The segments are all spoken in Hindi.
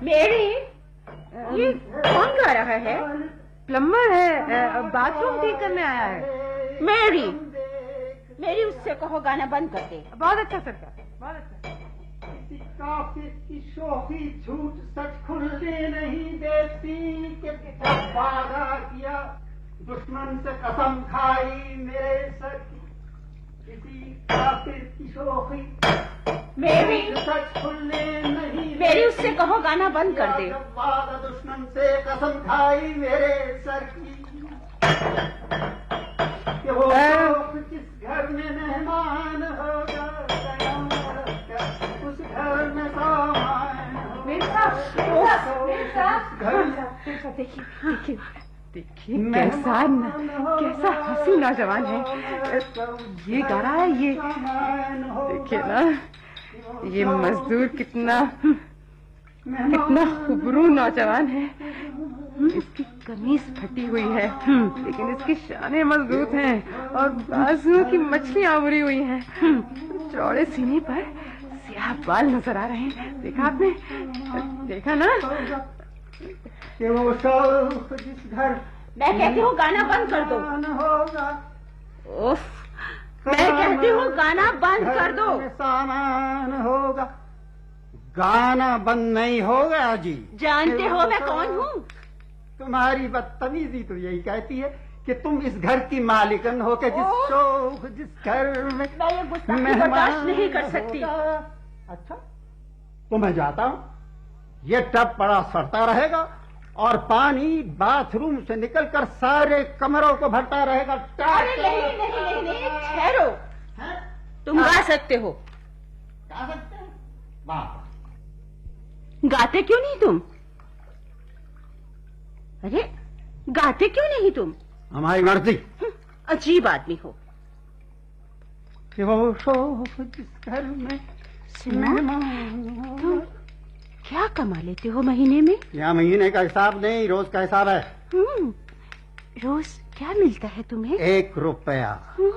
मेरी, ये कौन गा रहा है? प्लम्बर है, बाथरूम ठीक करने आया है। मेरी उससे कहो गाना बंद कर दे। बहुत अच्छा सरकार, बहुत अच्छा। किसी काफिर की शोखी झूठ सच खुलने नहीं देती कि जब वादा किया दुश्मन से कसम खाई मेरे सर की। किसी काफिर की शोखी मेरी सच खुलने नहीं मेरी उससे कहो गाना बंद कर दे। जब वादा दुश्मन से कसम खाई मेरे सर की कि वो शौक जिस घर में मेहमान होगा उस घर में सामान होगा। देखिए कैसा हंसी नौजवान है। ये गा रहा है, ये देखिए ना, ये मजदूर कितना खुबरू नौजवान है। इसकी कमीज फटी हुई है लेकिन इसकी शानें मजबूत हैं और बाजुओं की मछलियां उभरी हुई हैं। चौड़े सीने पर स्याह बाल नजर आ रहे हैं। देखा आपने? देखा ना? कि वो शौक जिस घर मैं कहती हूँ गाना बंद कर दो। होगा उफ, मैं कहती हूँ गाना बंद कर दो। सामान होगा। गाना बंद नहीं होगा जी। जानते हो मैं कौन हूँ? तुम्हारी बदतमीजी तो यही कहती है कि तुम इस घर की मालिकन हो के जिस शौक जिस घर में मैं ये गुस्ताखी बर्दाश्त नहीं कर सकती। अच्छा तो मैं जाता हूँ। ये टब बड़ा सड़ता रहेगा और पानी बाथरूम से निकलकर सारे कमरों को भरता रहेगा। अरे नहीं, ठहरो। तुम गा सकते हो। गा सकते हैं? वाह, गाते क्यों नहीं तुम? अरे गाते क्यों नहीं तुम? हमारी मर्जी। अजीब आदमी हो। कि वो शौक जिस घर में तुम क्या कमा लेते हो महीने में? यहाँ महीने का हिसाब नहीं, रोज का हिसाब है। रोज क्या मिलता है तुम्हें? 1 रुपया।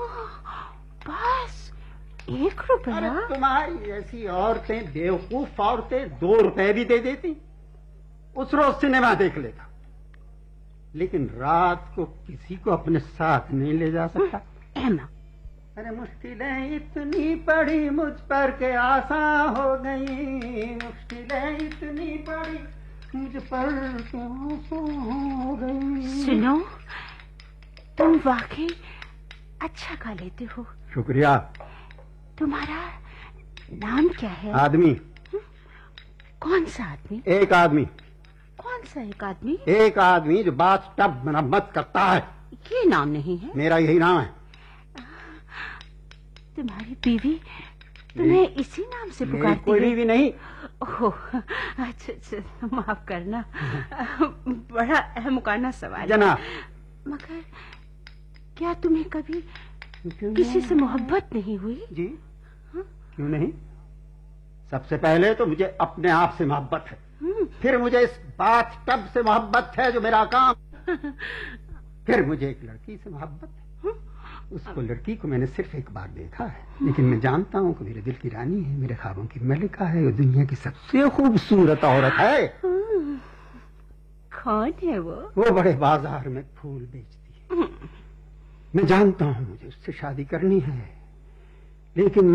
बस 1 रुपया? अरे तुम्हारी ऐसी औरतें, बेवकूफ औरतें 2 रुपए भी दे देती। उस रोज सिनेमा देख लेता, लेकिन रात को किसी को अपने साथ नहीं ले जा सकता। एमा, अरे मुश्किलें इतनी पड़ी मुझ पर के आसान हो गई। मुश्किलें इतनी पड़ी मुझ पर के आसान हो गई। सुनो, तुम वाकई अच्छा गा लेते हो। शुक्रिया। तुम्हारा नाम क्या है? आदमी। कौन सा आदमी? एक आदमी। कौन सा एक आदमी? एक आदमी जो बाथ टब मरम्मत करता है। ये नाम नहीं है। मेरा यही नाम है। तुम्हारी बीवी तुम्हें इसी नाम से पुकारती है? कोई बीवी नहीं। ओह, अच्छा, माफ करना, बड़ा अहमकाना सवाल जनाब। मगर क्या तुम्हें कभी किसी से मोहब्बत नहीं हुई? जी क्यों नहीं? सबसे पहले तो मुझे अपने आप से मोहब्बत है, फिर मुझे इस बाथ टब से मोहब्बत है जो मेरा काम, फिर मुझे एक लड़की से मोहब्बत है। उसको, लड़की को मैंने सिर्फ एक बार देखा है, लेकिन मैं जानता हूँ कि मेरे दिल की रानी है, मेरे ख्वाबों की मलिका है, वो दुनिया की सबसे खूबसूरत औरत है। कौन है वो? वो बड़े बाजार में फूल बेचती है। मैं जानता हूँ मुझे उससे शादी करनी है, लेकिन